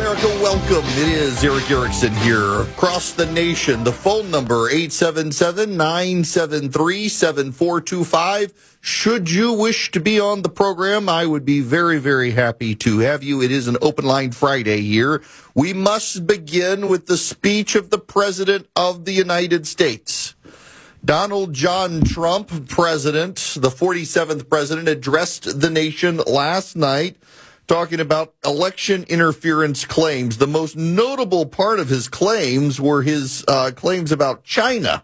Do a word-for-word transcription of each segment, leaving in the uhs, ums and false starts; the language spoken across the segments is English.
America, welcome. It is Erick Erickson here. Across the nation, the phone number, eight seven seven, nine seven three, seven four two five. Should you wish to be on the program, I would be very, very happy to have you. It is an open line Friday here. We must begin with the speech of the President of the United States. Donald John Trump, President, the forty-seventh President, addressed the nation last night, talking about election interference claims. The most notable part of his claims were his uh, claims about China.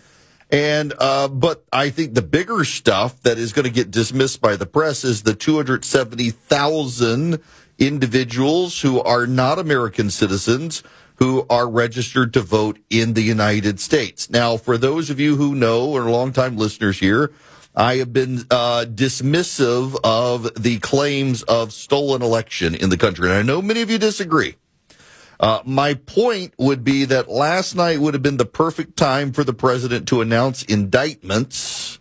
And uh, but I think the bigger stuff that is going to get dismissed by the press is the two hundred seventy thousand individuals who are not American citizens who are registered to vote in the United States. Now, for those of you who know or longtime listeners here, I have been uh, dismissive of the claims of stolen election in the country, and I know many of you disagree. Uh, my point would be that last night would have been the perfect time for the president to announce indictments.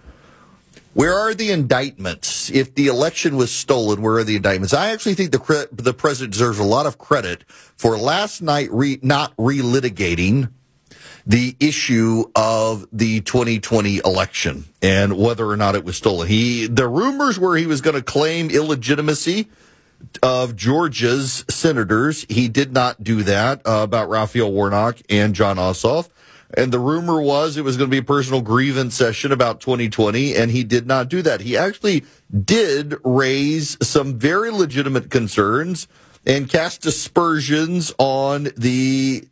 Where are the indictments? If the election was stolen, where are the indictments? I actually think the cre- the president deserves a lot of credit for last night re- not relitigating the issue of the twenty twenty election and whether or not it was stolen. He, the rumors were he was going to claim illegitimacy of Georgia's senators. He did not do that uh, about Raphael Warnock and Jon Ossoff. And the rumor was it was going to be a personal grievance session about twenty twenty, and he did not do that. He actually did raise some very legitimate concerns and cast aspersions on the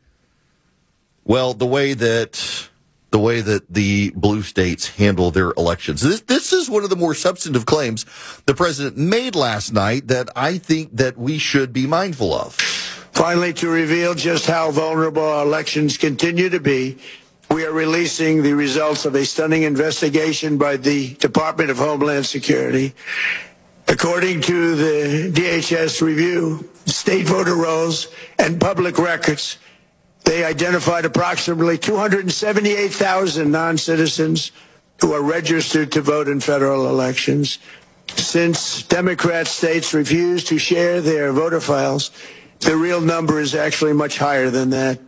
Well, the way that the way that the blue states handle their elections. This this is one of the more substantive claims the president made last night that I think that we should be mindful of. Finally, to reveal just how vulnerable our elections continue to be, we are releasing the results of a stunning investigation by the Department of Homeland Security. According to the D H S review, state voter rolls and public records, they identified approximately two hundred seventy-eight thousand non-citizens who are registered to vote in federal elections. Since Democrat states refuse to share their voter files, the real number is actually much higher than that.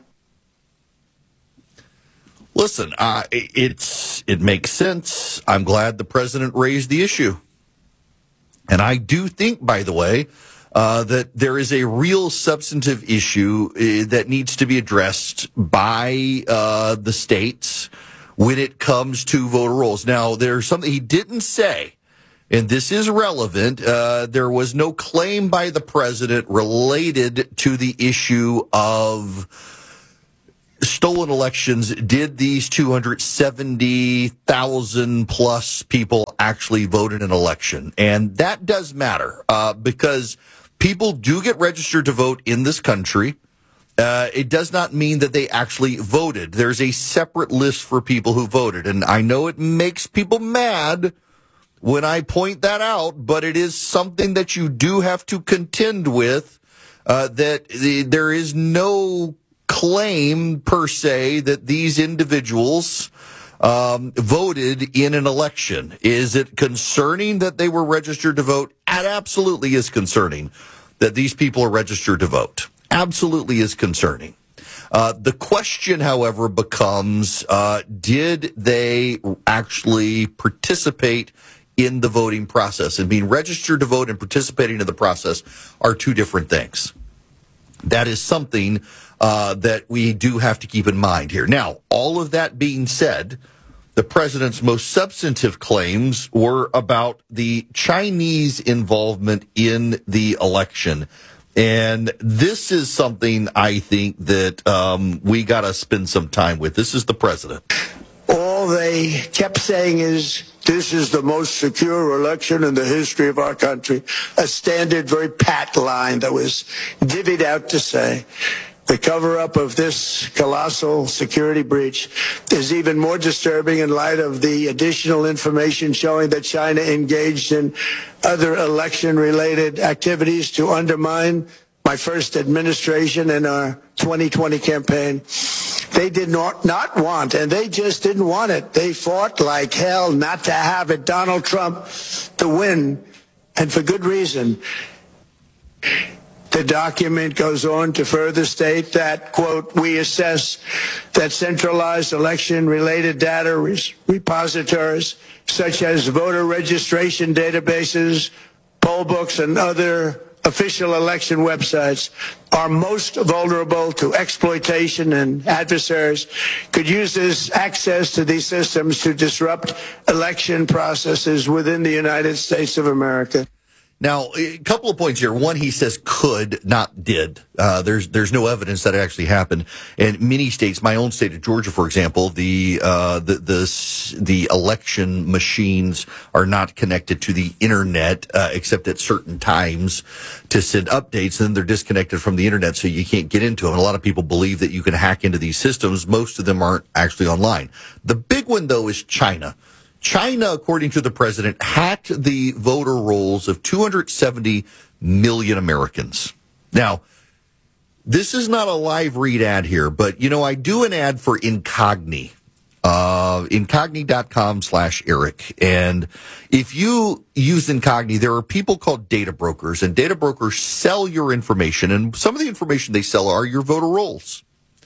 Listen, uh, it's it makes sense. I'm glad the president raised the issue. And I do think, by the way, Uh, that there is a real substantive issue uh, that needs to be addressed by uh, the states when it comes to voter rolls. Now, there's something he didn't say, and this is relevant. Uh, there was no claim by the president related to the issue of stolen elections. Did these two hundred seventy thousand plus people actually vote in an election? And that does matter uh, because people do get registered to vote in this country. Uh, it does not mean that they actually voted. There's a separate list for people who voted. And I know it makes people mad when I point that out, but it is something that you do have to contend with, uh, that the, there is no claim per se that these individuals um, voted in an election. Is it concerning that they were registered to vote? It absolutely is concerning that these people are registered to vote. Absolutely is concerning. Uh, the question, however, becomes, uh, did they actually participate in the voting process? And being registered to vote and participating in the process are two different things. That is something uh, that we do have to keep in mind here. Now, all of that being said, the president's most substantive claims were about the Chinese involvement in the election. And this is something I think that um, we got to spend some time with. This is the president. All they kept saying is, this is the most secure election in the history of our country. A standard, very pat line that was divvied out to say, the cover-up of this colossal security breach is even more disturbing in light of the additional information showing that China engaged in other election-related activities to undermine my first administration and our twenty twenty campaign. They did not, not want, and they just didn't want it. They fought like hell not to have it, Donald Trump, to win, and for good reason. The document goes on to further state that, quote, we assess that centralized election-related data res- repositories, such as voter registration databases, poll books, and other official election websites, are most vulnerable to exploitation, and adversaries could use this access to these systems to disrupt election processes within the United States of America. Now, a couple of points here. One, he says could, not did. Uh, there's there's no evidence that it actually happened. And many states, my own state of Georgia, for example, the uh, the the the election machines are not connected to the internet uh, except at certain times to send updates. And then they're disconnected from the internet, so you can't get into them. And a lot of people believe that you can hack into these systems. Most of them aren't actually online. The big one, though, is China. China, according to the president, hacked the voter rolls of two hundred seventy million Americans. Now, this is not a live read ad here, but, you know, I do an ad for Incogni, uh, incogni.com slash Eric. And if you use Incogni, there are people called data brokers, and data brokers sell your information. And some of the information they sell are your voter rolls.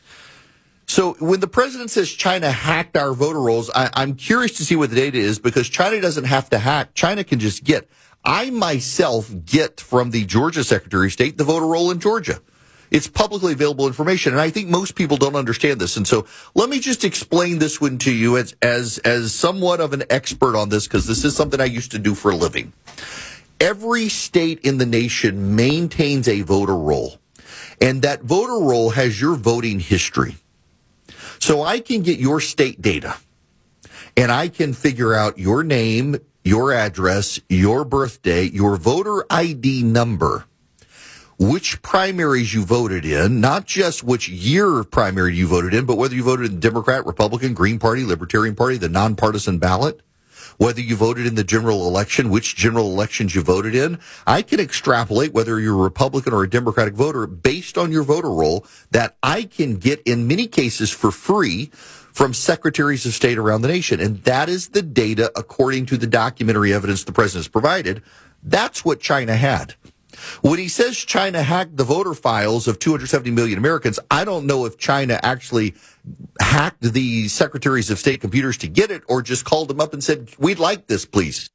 So when the president says China hacked our voter rolls, I, I'm curious to see what the data is, because China doesn't have to hack. China can just get. I myself get from the Georgia Secretary of State the voter roll in Georgia. It's publicly available information, and I think most people don't understand this. And so let me just explain this one to you as as, as somewhat of an expert on this, because this is something I used to do for a living. Every state in the nation maintains a voter roll, and that voter roll has your voting history. So I can get your state data, and I can figure out your name, your address, your birthday, your voter I D number, which primaries you voted in, not just which year of primary you voted in, but whether you voted in the Democrat, Republican, Green Party, Libertarian Party, the nonpartisan ballot, whether you voted in the general election, which general elections you voted in. I can extrapolate whether you're a Republican or a Democratic voter based on your voter roll that I can get in many cases for free from secretaries of state around the nation. And that is the data, according to the documentary evidence the president has provided. That's what China had. When he says China hacked the voter files of two hundred seventy million Americans, I don't know if China actually hacked the secretaries of state computers to get it, or just called them up and said, we'd like this, please.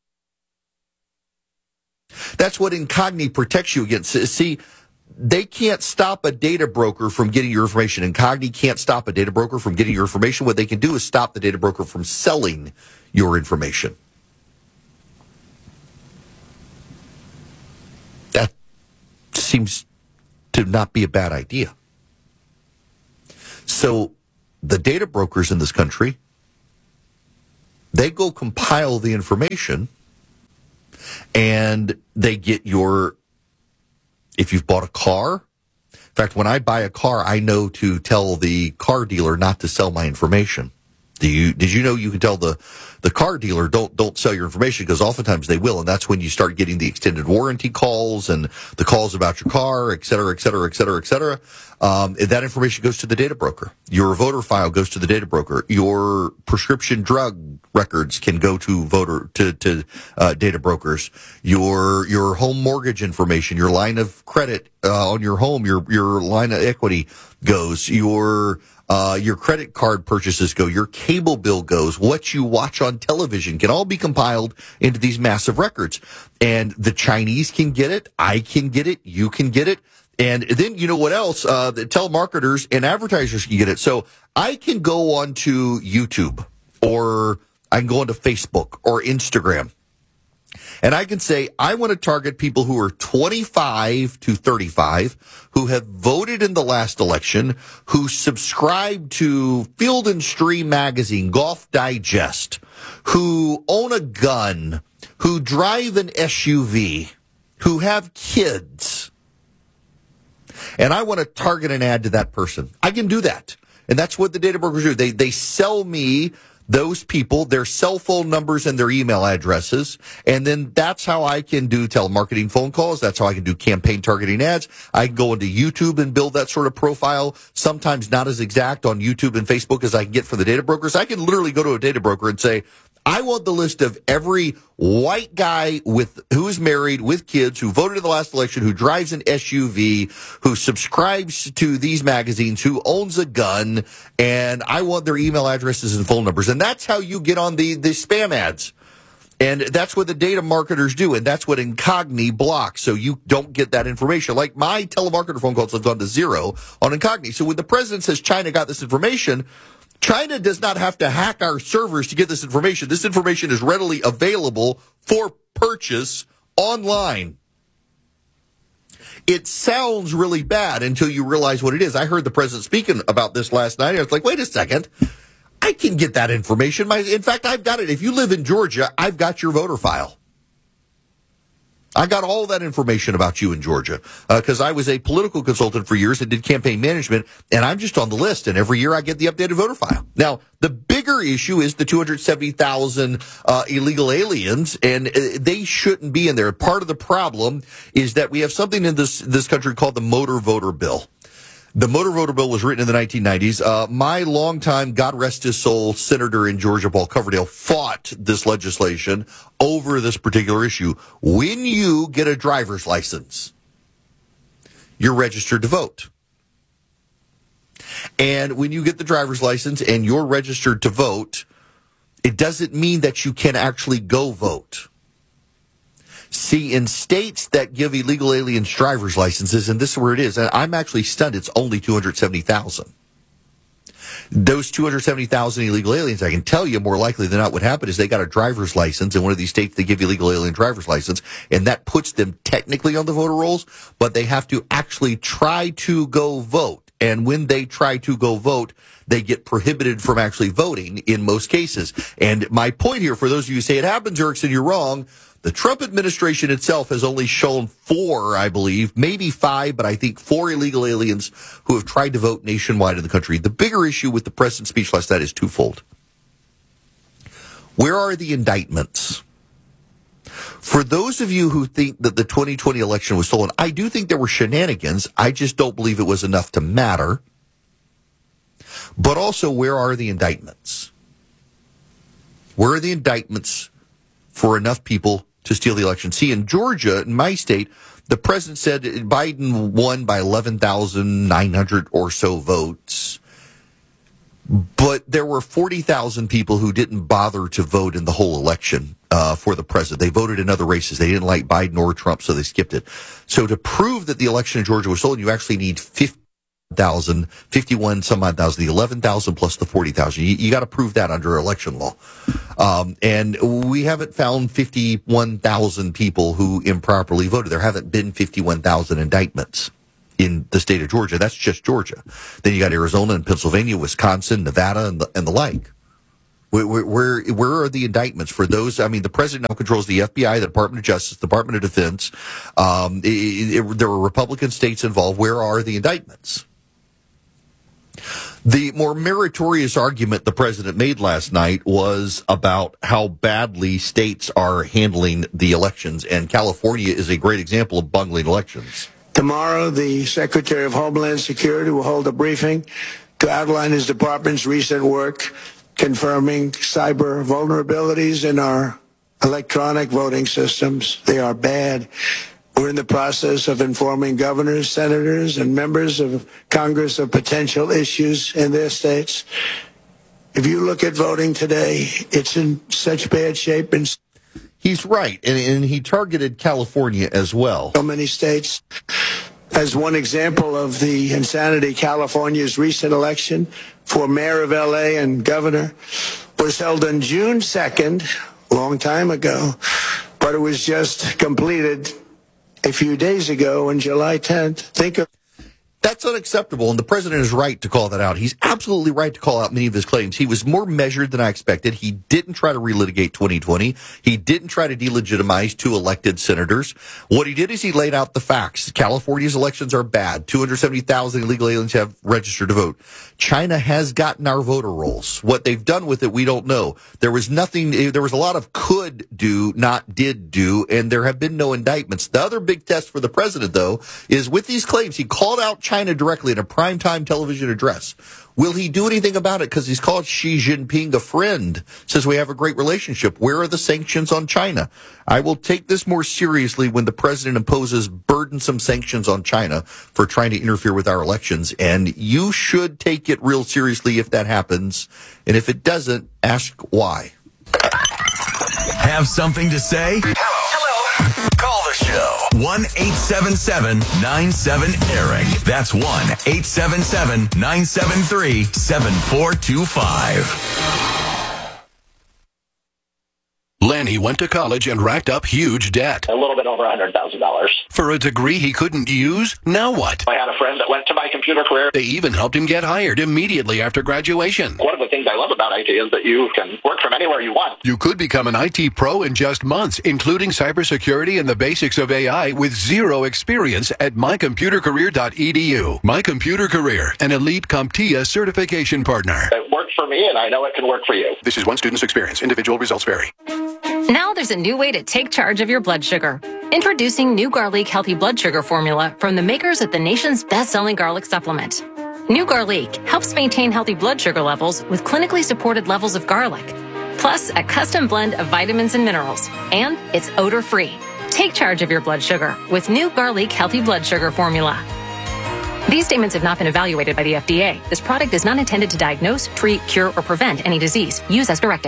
That's what Incogni protects you against. See, they can't stop a data broker from getting your information. Incogni can't stop a data broker from getting your information. What they can do is stop the data broker from selling your information. That seems to not be a bad idea. So the data brokers in this country, they go compile the information, and they get your, if you've bought a car. In fact, when I buy a car, I know to tell the car dealer not to sell my information. Do you, did you know you can tell the, the car dealer, don't, don't sell your information, because oftentimes they will. And that's when you start getting the extended warranty calls and the calls about your car, et cetera, et cetera, et cetera, et cetera. Um, that information goes to the data broker. Your voter file goes to the data broker. Your prescription drug records can go to voter, to, to, uh, data brokers. Your, your home mortgage information, your line of credit, uh, on your home, your, your line of equity goes. Your, Uh, your credit card purchases go, your cable bill goes, what you watch on television can all be compiled into these massive records. And the Chinese can get it, I can get it, you can get it. And then, you know what else? Uh, the telemarketers and advertisers can get it. So I can go onto YouTube, or I can go onto Facebook or Instagram, and I can say, I want to target people who are twenty-five to thirty-five, who have voted in the last election, who subscribe to Field and Stream magazine, Golf Digest, who own a gun, who drive an S U V, who have kids. And I want to target an ad to that person. I can do that. And that's what the data brokers do. They, they sell me those people, their cell phone numbers and their email addresses. And then that's how I can do telemarketing phone calls. That's how I can do campaign targeting ads. I can go into YouTube and build that sort of profile. Sometimes not as exact on YouTube and Facebook as I can get for the data brokers. I can literally go to a data broker and say, I want the list of every white guy with who's married with kids who voted in the last election, who drives an S U V, who subscribes to these magazines, who owns a gun, and I want their email addresses and phone numbers. And that's how you get on the, the spam ads. And that's what the data marketers do, and that's what Incogni blocks, so you don't get that information. Like, my telemarketer phone calls have gone to zero on Incogni. So when the president says China got this information, China does not have to hack our servers to get this information. This information is readily available for purchase online. It sounds really bad until you realize what it is. I heard the president speaking about this last night. I was like, wait a second. I can get that information. My, in fact, I've got it. If you live in Georgia, I've got your voter file. I got all that information about you in Georgia because uh, I was a political consultant for years and did campaign management, and I'm just on the list, and every year I get the updated voter file. Now, the bigger issue is the two hundred seventy thousand uh, illegal aliens, and uh, they shouldn't be in there. Part of the problem is that we have something in this, this country called the Motor Voter Bill. The Motor Voter Bill was written in the nineteen nineties. Uh, my longtime, God rest his soul, senator in Georgia, Paul Coverdale, fought this legislation over this particular issue. When you get a driver's license, you're registered to vote. And when you get the driver's license and you're registered to vote, it doesn't mean that you can actually go vote. See, in states that give illegal aliens driver's licenses, and this is where it is, and I'm actually stunned, it's only two hundred seventy thousand. Those two hundred seventy thousand illegal aliens, I can tell you more likely than not what happened is they got a driver's license in one of these states. They give illegal alien driver's license, and that puts them technically on the voter rolls, but they have to actually try to go vote. And when they try to go vote, they get prohibited from actually voting in most cases. And my point here, for those of you who say it happens, Erickson, you're wrong. The Trump administration itself has only shown four, I believe, maybe five, but I think four illegal aliens who have tried to vote nationwide in the country. The bigger issue with the president's speech last night is twofold. Where are the indictments? For those of you who think that the twenty twenty election was stolen, I do think there were shenanigans. I just don't believe it was enough to matter. But also, where are the indictments? Where are the indictments for enough people to steal the election? See, in Georgia, in my state, the president said Biden won by eleven thousand nine hundred or so votes. But there were forty thousand people who didn't bother to vote in the whole election uh, for the president. They voted in other races. They didn't like Biden or Trump, so they skipped it. So to prove that the election in Georgia was stolen, you actually need fifty thousand, fifty-one some odd thousand, the eleven thousand plus the forty thousand. You, you got to prove that under election law. Um, and we haven't found fifty-one thousand people who improperly voted. There haven't been fifty-one thousand indictments in the state of Georgia. That's just Georgia. Then you got Arizona and Pennsylvania, Wisconsin, Nevada, and the, and the like. Where, where, where are the indictments for those? I mean, the president now controls the F B I, the Department of Justice, the Department of Defense. Um, it, it, there were Republican states involved. Where are the indictments? The more meritorious argument the president made last night was about how badly states are handling the elections, and California is a great example of bungling elections. Tomorrow, the Secretary of Homeland Security will hold a briefing to outline his department's recent work confirming cyber vulnerabilities in our electronic voting systems. They are bad. We're in the process of informing governors, senators, and members of Congress of potential issues in their states. If you look at voting today, it's in such bad shape in He's right, and, and he targeted California as well. So many states. As one example of the insanity, California's recent election for mayor of L A and governor was held on June second, a long time ago, but it was just completed a few days ago on July tenth. Think of That's unacceptable, and the president is right to call that out. He's absolutely right to call out many of his claims. He was more measured than I expected. He didn't try to relitigate twenty twenty. He didn't try to delegitimize two elected senators. What he did is he laid out the facts. California's elections are bad. two hundred seventy thousand illegal aliens have registered to vote. China has gotten our voter rolls. What they've done with it, we don't know. There was nothing, there was a lot of could do, not did do, and there have been no indictments. The other big test for the president, though, is with these claims, he called out China. China directly in a primetime television address. Will he do anything about it? Because he's called Xi Jinping a friend, says we have a great relationship. Where are the sanctions on China? I will take this more seriously when the president imposes burdensome sanctions on China for trying to interfere with our elections. And you should take it real seriously if that happens. And if it doesn't, ask why. Have something to say? Hello. Hello. Call the show. one eight seven seven nine seven Eric. That's one eight seven seven nine seven three seven four two five. Lanny went to college and racked up huge debt. A little bit over one hundred thousand dollars. For a degree he couldn't use? Now what? I had a friend that went to my computer career. They even helped him get hired immediately after graduation. One of the things I love about I T is that you can work from anywhere you want. You could become an I T pro in just months, including cybersecurity and the basics of A I with zero experience at my computer career dot e d u. My Computer Career, an elite CompTIA certification partner. It worked for me, and I know it can work for you. This is one student's experience. Individual results vary. Now there's a new way to take charge of your blood sugar. Introducing New Garlic Healthy Blood Sugar Formula from the makers of the nation's best-selling garlic supplement. New Garlic helps maintain healthy blood sugar levels with clinically supported levels of garlic, plus a custom blend of vitamins and minerals, and it's odor-free. Take charge of your blood sugar with New Garlic Healthy Blood Sugar Formula. These statements have not been evaluated by the F D A. This product is not intended to diagnose, treat, cure, or prevent any disease. Use as directed.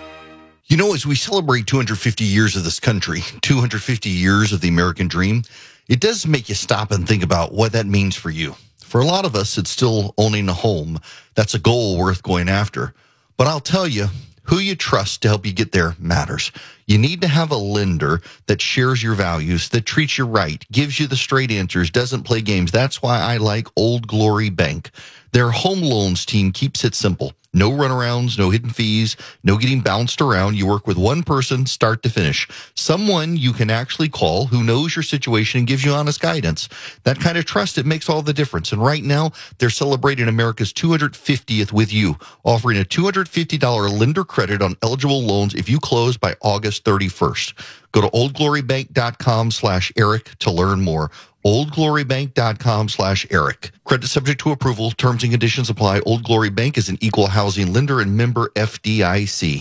You know, as we celebrate two hundred fifty years of this country, two hundred fifty years of the American dream, it does make you stop and think about what that means for you. For a lot of us, it's still owning a home. That's a goal worth going after. But I'll tell you, who you trust to help you get there matters. You need to have a lender that shares your values, that treats you right, gives you the straight answers, doesn't play games. That's why I like Old Glory Bank. Their home loans team keeps it simple. No runarounds, no hidden fees, no getting bounced around. You work with one person, start to finish. Someone you can actually call who knows your situation and gives you honest guidance. That kind of trust, it makes all the difference. And right now, they're celebrating America's two hundred fiftieth with you, offering a two hundred fifty dollars lender credit on eligible loans if you close by August thirty-first. Go to oldglorybank.com slash Eric to learn more. oldglorybank.com slash Eric. Credit subject to approval. Terms and conditions apply. Old Glory Bank is an equal housing lender and member F D I C.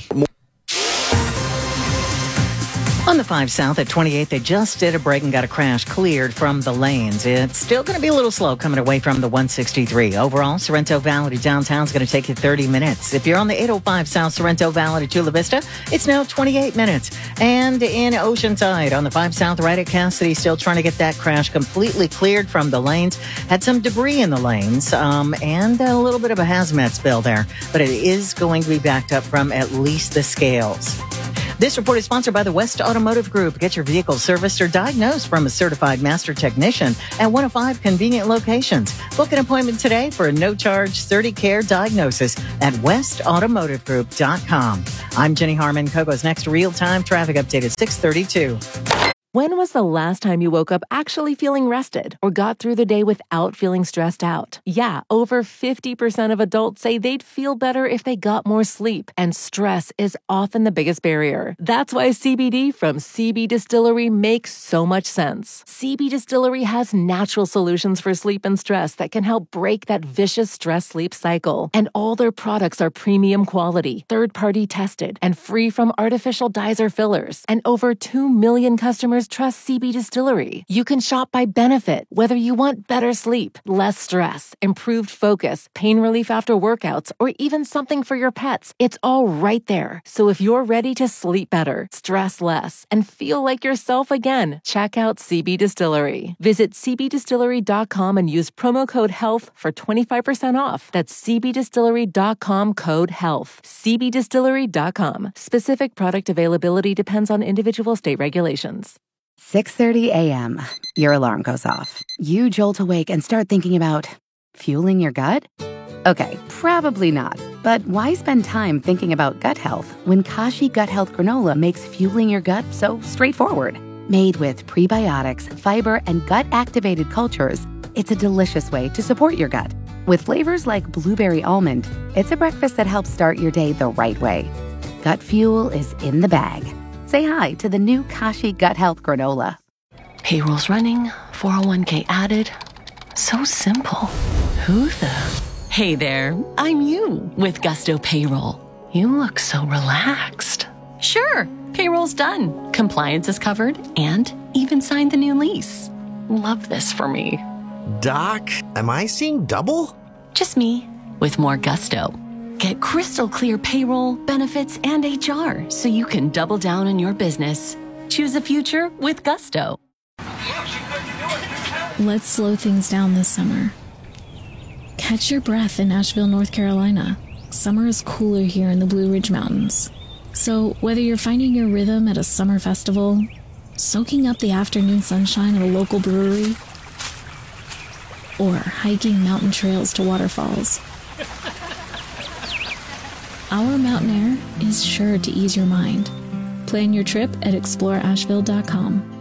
On the five South at twenty-eighth, they just did a break and got a crash cleared from the lanes. It's still going to be a little slow coming away from the one sixty-three. Overall, Sorrento Valley to downtown is going to take you thirty minutes. If you're on the eight oh five South Sorrento Valley to Chula Vista, it's now twenty-eight minutes. And in Oceanside, on the five South right at Cassidy, still trying to get that crash completely cleared from the lanes. Had some debris in the lanes um, and a little bit of a hazmat spill there. But it is going to be backed up from at least the scales. This report is sponsored by the West Automotive Group. Get your vehicle serviced or diagnosed from a certified master technician at one of five convenient locations. Book an appointment today for a no-charge thirty care diagnosis at west automotive group dot com. I'm Jenny Harmon. Kogo's next real-time traffic update at six thirty-two. When was the last time you woke up actually feeling rested or got through the day without feeling stressed out? Yeah, over fifty percent of adults say they'd feel better if they got more sleep, and stress is often the biggest barrier. That's why C B D from C B Distillery makes so much sense. C B Distillery has natural solutions for sleep and stress that can help break that vicious stress-sleep cycle. And all their products are premium quality, third-party tested, and free from artificial dyes or fillers. And over two million customers trust C B Distillery. You can shop by benefit, whether you want better sleep, less stress, improved focus, pain relief after workouts, or even something for your pets. It's all right there. So if you're ready to sleep better, stress less, and feel like yourself again, check out C B Distillery. Visit c b distillery dot com and use promo code HEALTH for twenty-five percent off. That's c b distillery dot com code HEALTH. c b distillery dot com. Specific product availability depends on individual state regulations. six thirty a.m. Your alarm goes off. You jolt awake and start thinking about fueling your gut? Okay, probably not. But why spend time thinking about gut health when Kashi Gut Health Granola makes fueling your gut so straightforward? Made with prebiotics, fiber, and gut-activated cultures, it's a delicious way to support your gut. With flavors like blueberry almond, it's a breakfast that helps start your day the right way. Gut fuel is in the bag. Say hi to the new Kashi Gut Health Granola. Payroll's running, four oh one k added. So simple. Who the? Hey there, I'm you with Gusto Payroll. You look so relaxed. Sure, payroll's done. Compliance is covered and even signed the new lease. Love this for me. Doc, am I seeing double? Just me with more gusto. Get crystal clear payroll, benefits, and H R so you can double down on your business. Choose a future with Gusto. Let's slow things down this summer. Catch your breath in Asheville, North Carolina. Summer is cooler here in the Blue Ridge Mountains. So whether you're finding your rhythm at a summer festival, soaking up the afternoon sunshine at a local brewery, or hiking mountain trails to waterfalls, our mountain air is sure to ease your mind. Plan your trip at explore asheville dot com.